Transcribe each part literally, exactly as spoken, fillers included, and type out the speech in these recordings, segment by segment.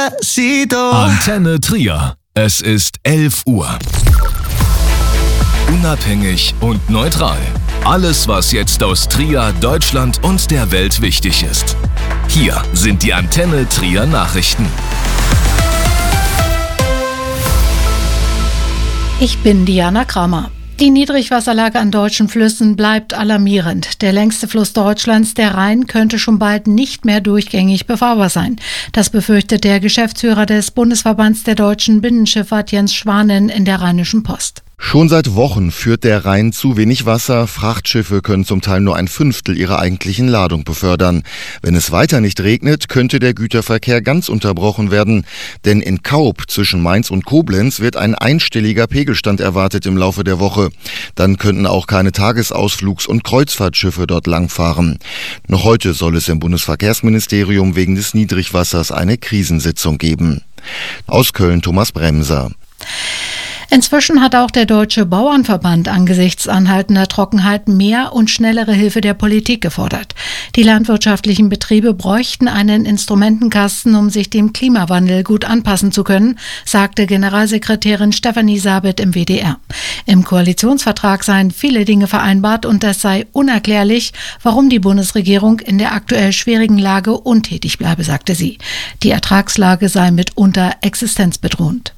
Despacito. Antenne Trier. Es ist elf Uhr. Unabhängig und neutral. Alles, was jetzt aus Trier, Deutschland und der Welt wichtig ist. Hier sind die Antenne Trier Nachrichten. Ich bin Diana Kramer. Die Niedrigwasserlage an deutschen Flüssen bleibt alarmierend. Der längste Fluss Deutschlands, der Rhein, könnte schon bald nicht mehr durchgängig befahrbar sein. Das befürchtet der Geschäftsführer des Bundesverbands der deutschen Binnenschifffahrt Jens Schwanen in der Rheinischen Post. Schon seit Wochen führt der Rhein zu wenig Wasser. Frachtschiffe können zum Teil nur ein Fünftel ihrer eigentlichen Ladung befördern. Wenn es weiter nicht regnet, könnte der Güterverkehr ganz unterbrochen werden. Denn in Kaub zwischen Mainz und Koblenz wird ein einstelliger Pegelstand erwartet im Laufe der Woche. Dann könnten auch keine Tagesausflugs- und Kreuzfahrtschiffe dort langfahren. Noch heute soll es im Bundesverkehrsministerium wegen des Niedrigwassers eine Krisensitzung geben. Aus Köln Thomas Bremser. Inzwischen hat auch der Deutsche Bauernverband angesichts anhaltender Trockenheit mehr und schnellere Hilfe der Politik gefordert. Die landwirtschaftlichen Betriebe bräuchten einen Instrumentenkasten, um sich dem Klimawandel gut anpassen zu können, sagte Generalsekretärin Stefanie Sabet im W D R. Im Koalitionsvertrag seien viele Dinge vereinbart und es sei unerklärlich, warum die Bundesregierung in der aktuell schwierigen Lage untätig bleibe, sagte sie. Die Ertragslage sei mitunter existenzbedrohend.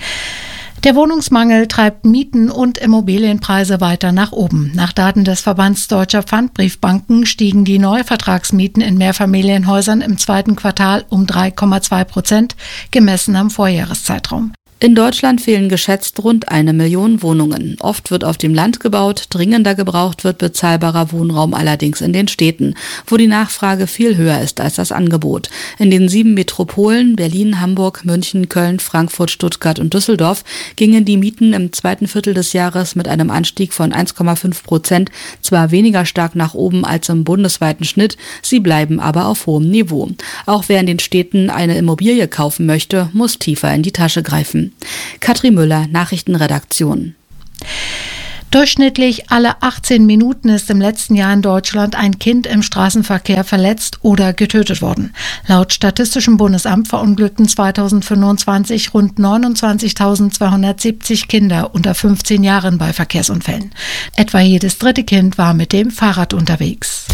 Der Wohnungsmangel treibt Mieten und Immobilienpreise weiter nach oben. Nach Daten des Verbands Deutscher Pfandbriefbanken stiegen die Neuvertragsmieten in Mehrfamilienhäusern im zweiten Quartal um drei Komma zwei Prozent, gemessen am Vorjahreszeitraum. In Deutschland fehlen geschätzt rund eine Million Wohnungen. Oft wird auf dem Land gebaut, dringender gebraucht wird bezahlbarer Wohnraum allerdings in den Städten, wo die Nachfrage viel höher ist als das Angebot. In den sieben Metropolen Berlin, Hamburg, München, Köln, Frankfurt, Stuttgart und Düsseldorf gingen die Mieten im zweiten Viertel des Jahres mit einem Anstieg von eins Komma fünf Prozent zwar weniger stark nach oben als im bundesweiten Schnitt, sie bleiben aber auf hohem Niveau. Auch wer in den Städten eine Immobilie kaufen möchte, muss tiefer in die Tasche greifen. Katrin Müller, Nachrichtenredaktion. Durchschnittlich alle achtzehn Minuten ist im letzten Jahr in Deutschland ein Kind im Straßenverkehr verletzt oder getötet worden. Laut Statistischem Bundesamt verunglückten zweitausendfünfundzwanzig rund neunundzwanzigtausendzweihundertsiebzig Kinder unter fünfzehn Jahren bei Verkehrsunfällen. Etwa jedes dritte Kind war mit dem Fahrrad unterwegs.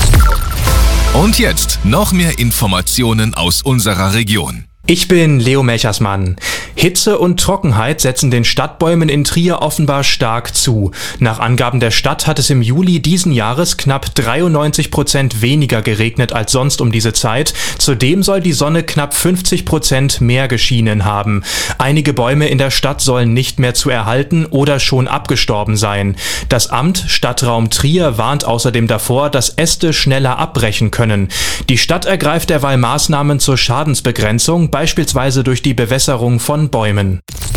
Und jetzt noch mehr Informationen aus unserer Region. Ich bin Leo Melchersmann. Hitze und Trockenheit setzen den Stadtbäumen in Trier offenbar stark zu. Nach Angaben der Stadt hat es im Juli diesen Jahres knapp dreiundneunzig Prozent weniger geregnet als sonst um diese Zeit. Zudem soll die Sonne knapp fünfzig Prozent mehr geschienen haben. Einige Bäume in der Stadt sollen nicht mehr zu erhalten oder schon abgestorben sein. Das Amt Stadtraum Trier warnt außerdem davor, dass Äste schneller abbrechen können. Die Stadt ergreift derweil Maßnahmen zur Schadensbegrenzung, beispielsweise durch die Bewässerung von Bäumen.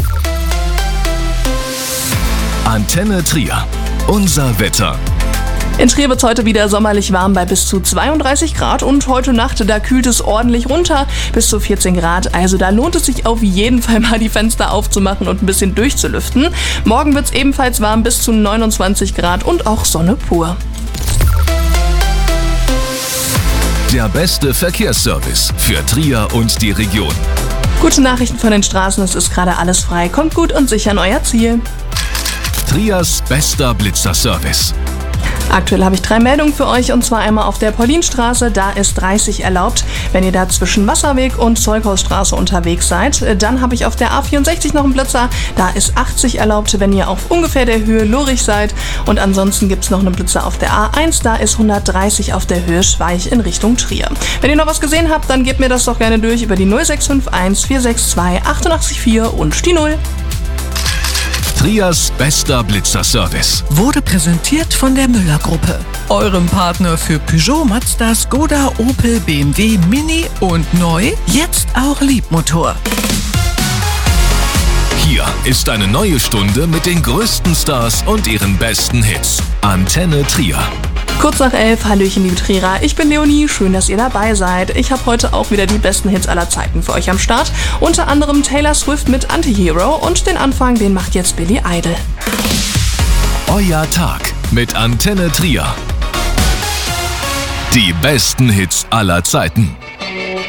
Antenne Trier. Unser Wetter. In Trier wird es heute wieder sommerlich warm bei bis zu zweiunddreißig Grad und heute Nacht, da kühlt es ordentlich runter, bis zu vierzehn Grad. Also da lohnt es sich auf jeden Fall mal die Fenster aufzumachen und ein bisschen durchzulüften. Morgen wird es ebenfalls warm bis zu neunundzwanzig Grad und auch Sonne pur. Der beste Verkehrsservice für Trier und die Region. Gute Nachrichten von den Straßen, es ist gerade alles frei. Kommt gut und sicher an euer Ziel. Triers bester Blitzerservice. Aktuell habe ich drei Meldungen für euch und zwar einmal auf der Paulinstraße, da ist dreißig erlaubt, wenn ihr da zwischen Wasserweg und Zeughausstraße unterwegs seid. Dann habe ich auf der A vierundsechzig noch einen Blitzer, da ist achtzig erlaubt, wenn ihr auf ungefähr der Höhe Lurich seid. Und ansonsten gibt es noch einen Blitzer auf der A eins, da ist hundertdreißig auf der Höhe Schweich in Richtung Trier. Wenn ihr noch was gesehen habt, dann gebt mir das doch gerne durch über die null sechs fünf eins vier sechs zwei acht acht vier und die null. Triers bester Blitzerservice wurde präsentiert von der Müller-Gruppe, eurem Partner für Peugeot, Mazda, Skoda, Opel, B M W, Mini und neu, jetzt auch Liebmotor. Hier ist eine neue Stunde mit den größten Stars und ihren besten Hits. Antenne Trier. Kurz nach elf, Hallöchen liebe Trierer, ich bin Leonie, schön, dass ihr dabei seid. Ich habe heute auch wieder die besten Hits aller Zeiten für euch am Start. Unter anderem Taylor Swift mit Anti-Hero und den Anfang, den macht jetzt Billy Idol. Euer Tag mit Antenne Trier. Die besten Hits aller Zeiten.